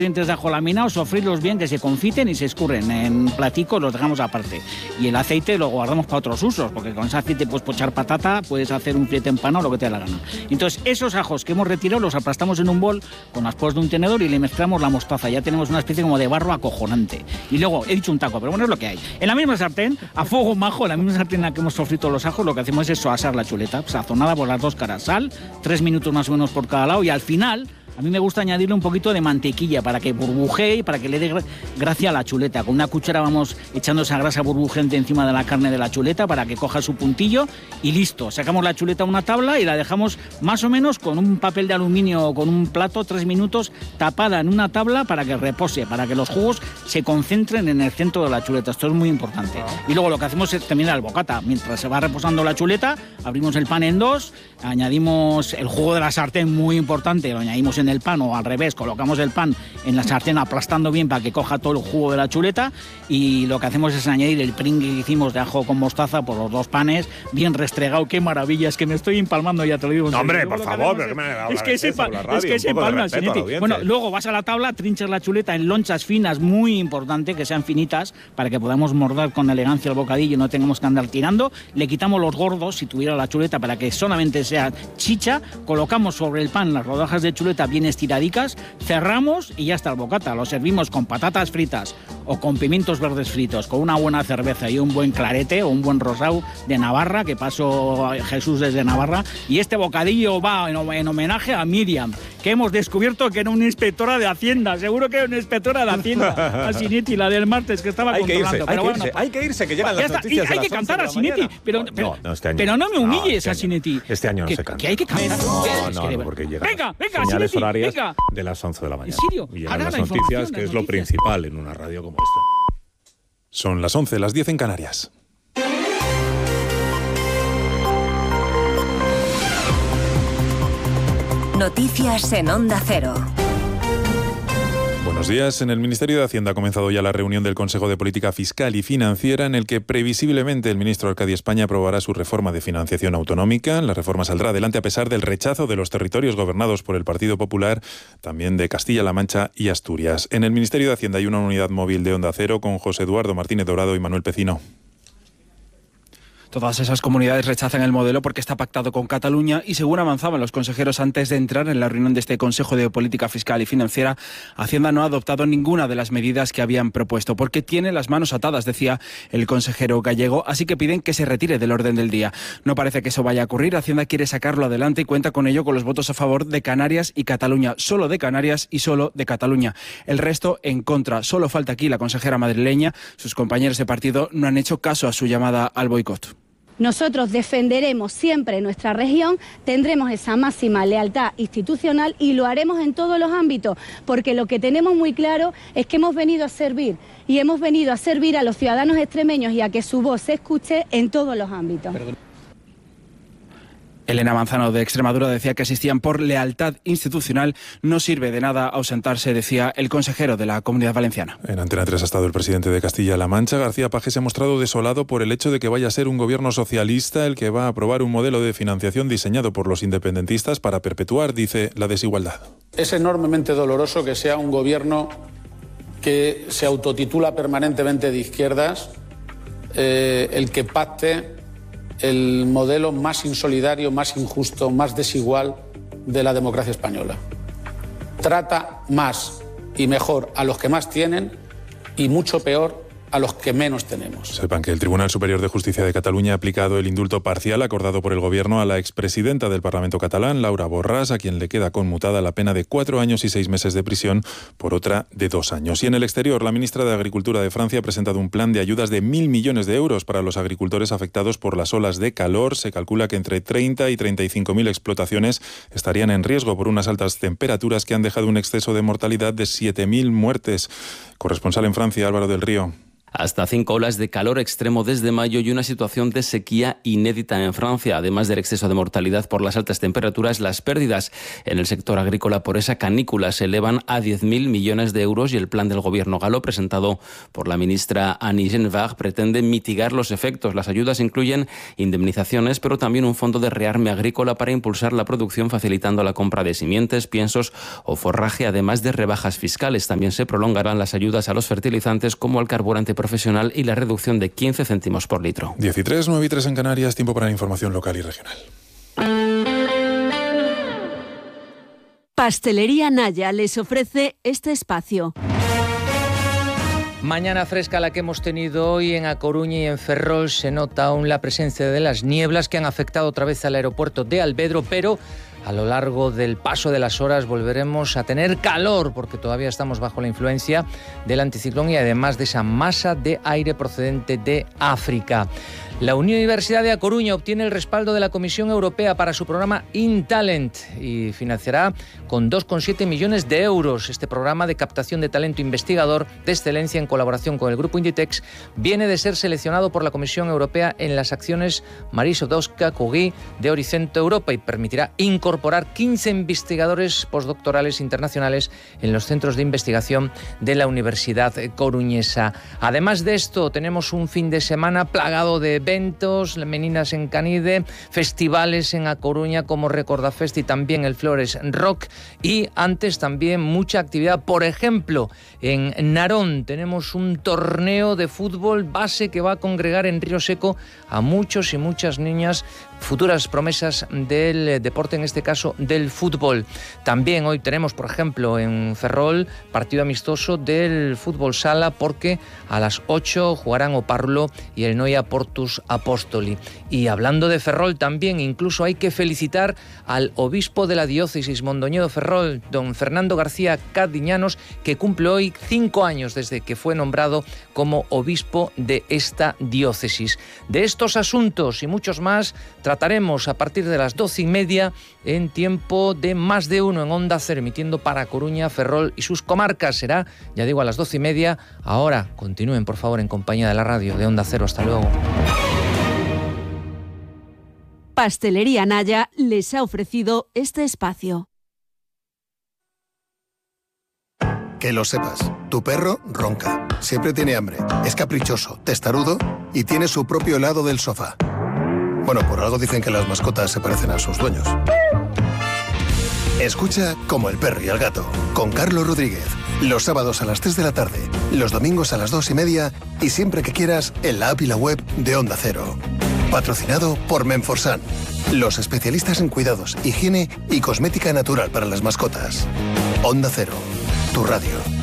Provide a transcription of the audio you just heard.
Dientes de ajo laminados, sofrirlos bien, que se confiten y se escurren en platicos, los dejamos aparte. Y el aceite lo guardamos para otros usos, porque con ese aceite puedes pochar patata, puedes hacer un filete empanado, lo que te dé la gana. Entonces, esos ajos que hemos retirado los aplastamos en un bol con las podas de un tenedor y le mezclamos la mostaza. Ya tenemos una especie como de barro acojonante. Y luego, he dicho un taco, pero bueno, es lo que hay. En la misma sartén, a fuego majo, en la misma sartén en la que hemos sofrito los ajos, lo que hacemos es asar la chuleta, sazonada por las dos caras, sal, 3 minutos más o menos por cada lado, y al final a mí me gusta añadirle un poquito de mantequilla para que burbujee y para que le dé gracia a la chuleta. Con una cuchara vamos echando esa grasa burbujeante encima de la carne de la chuleta para que coja su puntillo y listo. Sacamos la chuleta a una tabla y la dejamos más o menos con un papel de aluminio o con un plato 3 minutos tapada en una tabla para que repose, para que los jugos se concentren en el centro de la chuleta. Esto es muy importante. Y luego lo que hacemos es terminar el bocata. Mientras se va reposando la chuleta, abrimos el pan en dos, añadimos el jugo de la sartén, muy importante, lo añadimos en el pan o al revés, colocamos el pan en la sartén aplastando bien para que coja todo el jugo de la chuleta, y lo que hacemos es añadir el pringue que hicimos de ajo con mostaza por los dos panes, bien restregado. ¡Qué maravilla! Es que me estoy empalmando, ya te lo digo. No, hombre, por favor, es que se empalma, Sinetti. Bueno, luego vas a la tabla, trinchas la chuleta en lonchas finas, muy importante que sean finitas para que podamos morder con elegancia el bocadillo y no tengamos que andar tirando. Le quitamos los gordos, si tuviera la chuleta, para que solamente sea chicha. Colocamos sobre el pan las rodajas de chuleta bien estiradicas, cerramos y ya está el bocata. Lo servimos con patatas fritas o con pimientos verdes fritos, con una buena cerveza y un buen clarete o un buen rosado de Navarra, que pasó Jesús desde Navarra. Y este bocadillo va en homenaje a Miriam, que hemos descubierto que era una inspectora de Hacienda. Seguro que era una inspectora de Hacienda, a Sinetti, la del martes, que estaba controlando. Hay que irse, que llegan las noticias de las 11 de la mañana. Hay que cantar a Sinetti, pero no me humilles a Sinetti. Este año no se canta. Que hay que cantar. No, porque llegan venga, señales Sinetti, horarias venga. de las 11 de la mañana. ¿En serio? Y llegan las noticias, que es lo principal en una radio como esta. Son las 11, las 10 en Canarias. Noticias en Onda Cero. Buenos días. En el Ministerio de Hacienda ha comenzado ya la reunión del Consejo de Política Fiscal y Financiera, en el que previsiblemente el ministro Arcadi España aprobará su reforma de financiación autonómica. La reforma saldrá adelante a pesar del rechazo de los territorios gobernados por el Partido Popular, también de Castilla-La Mancha y Asturias. En el Ministerio de Hacienda hay una unidad móvil de Onda Cero con José Eduardo Martínez Dorado y Manuel Pecino. Todas esas comunidades rechazan el modelo porque está pactado con Cataluña y, según avanzaban los consejeros antes de entrar en la reunión de este Consejo de Política Fiscal y Financiera, Hacienda no ha adoptado ninguna de las medidas que habían propuesto porque tiene las manos atadas, decía el consejero gallego, así que piden que se retire del orden del día. No parece que eso vaya a ocurrir. Hacienda quiere sacarlo adelante y cuenta con ello con los votos a favor de Canarias y Cataluña, solo de Canarias y solo de Cataluña. El resto en contra. Solo falta aquí la consejera madrileña. Sus compañeros de partido no han hecho caso a su llamada al boicot. Nosotros defenderemos siempre nuestra región, tendremos esa máxima lealtad institucional y lo haremos en todos los ámbitos, porque lo que tenemos muy claro es que hemos venido a servir y hemos venido a servir a los ciudadanos extremeños y a que su voz se escuche en todos los ámbitos. Elena Manzano de Extremadura decía que asistían por lealtad institucional. No sirve de nada ausentarse, decía el consejero de la Comunidad Valenciana. En Antena 3 ha estado el presidente de Castilla-La Mancha. García Paje se ha mostrado desolado por el hecho de que vaya a ser un gobierno socialista el que va a aprobar un modelo de financiación diseñado por los independentistas para perpetuar, dice, la desigualdad. Es enormemente doloroso que sea un gobierno que se autotitula permanentemente de izquierdas el que pacte el modelo más insolidario, más injusto, más desigual de la democracia española. Trata más y mejor a los que más tienen y mucho peor a los que menos tenemos. Sepan que el Tribunal Superior de Justicia de Cataluña ha aplicado el indulto parcial acordado por el Gobierno a la expresidenta del Parlamento catalán, Laura Borràs, a quien le queda conmutada la pena de 4 años y 6 meses de prisión por otra de 2 años. Y en el exterior, la ministra de Agricultura de Francia ha presentado un plan de ayudas de 1.000 millones de euros para los agricultores afectados por las olas de calor. Se calcula que entre 30 y 35.000 explotaciones estarían en riesgo por unas altas temperaturas que han dejado un exceso de mortalidad de 7.000 muertes. Corresponsal en Francia, Álvaro del Río. hasta 5 olas de calor extremo desde mayo y una situación de sequía inédita en Francia. Además del exceso de mortalidad por las altas temperaturas, las pérdidas en el sector agrícola por esa canícula se elevan a 10.000 millones de euros y el plan del gobierno galo, presentado por la ministra Annie Genevard, pretende mitigar los efectos. Las ayudas incluyen indemnizaciones, pero también un fondo de rearme agrícola para impulsar la producción, facilitando la compra de simientes, piensos o forraje, además de rebajas fiscales. También se prolongarán las ayudas a los fertilizantes, como al carburante profesional, y la reducción de 15 céntimos por litro. 13, 9 y 3 en Canarias, tiempo para la información local y regional. Pastelería Naya les ofrece este espacio. Mañana fresca la que hemos tenido hoy en A Coruña y en Ferrol. Se nota aún la presencia de las nieblas que han afectado otra vez al aeropuerto de Alvedro, pero a lo largo del paso de las horas volveremos a tener calor, porque todavía estamos bajo la influencia del anticiclón y además de esa masa de aire procedente de África. La Universidad de A Coruña obtiene el respaldo de la Comisión Europea para su programa InTalent y financiará con 2,7 millones de euros. Este programa de captación de talento investigador de excelencia en colaboración con el grupo Inditex viene de ser seleccionado por la Comisión Europea en las acciones Marie Sklodowska-Curie de Horizonte Europa y permitirá incorporar 15 investigadores postdoctorales internacionales en los centros de investigación de la Universidad coruñesa. Además de esto, tenemos un fin de semana plagado de eventos, Meninas en Canide, festivales en A Coruña como Recordafest y también el Flores Rock, y antes también mucha actividad. Por ejemplo, en Narón tenemos un torneo de fútbol base que va a congregar en Río Seco a muchos y muchas niñas, futuras promesas del deporte, en este caso del fútbol. También hoy tenemos, por ejemplo, en Ferrol, partido amistoso del fútbol sala, porque a las 8 jugarán o Parlo y el Noia Portus Apostoli. Y hablando de Ferrol también, incluso hay que felicitar al obispo de la diócesis Mondoñedo-Ferrol, don Fernando García Cadiñanos, que cumple hoy 5 años desde que fue nombrado como obispo de esta diócesis. De estos asuntos y muchos más trataremos a partir de las 12:30 en Tiempo de Más de Uno en Onda Cero, emitiendo para Coruña, Ferrol y sus comarcas. Será, ya digo, a las 12:30. Ahora continúen, por favor, en compañía de la radio de Onda Cero. Hasta luego. Pastelería Naya les ha ofrecido este espacio. Que lo sepas, tu perro ronca, siempre tiene hambre, es caprichoso, testarudo y tiene su propio helado del sofá. Bueno, por algo dicen que las mascotas se parecen a sus dueños. Escucha Como el perro y el gato, con Carlos Rodríguez. Los sábados a las 3 de la tarde, los domingos a las 2:30 y siempre que quieras en la app y la web de Onda Cero. Patrocinado por Menforsan, los especialistas en cuidados, higiene y cosmética natural para las mascotas. Onda Cero, tu radio.